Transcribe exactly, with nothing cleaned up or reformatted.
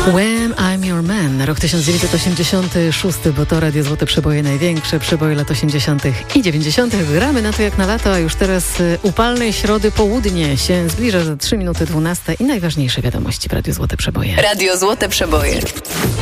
When I'm Your Man, rok tysiąc dziewięćset osiemdziesiąty szósty, bo to Radio Złote Przeboje, największe przeboje lat osiemdziesiątych i dziewięćdziesiątych. Gramy na to jak na lato, a już teraz upalnej środy południe się zbliża, za trzy minuty dwunasta i najważniejsze wiadomości w Radio Złote Przeboje. Radio Złote Przeboje.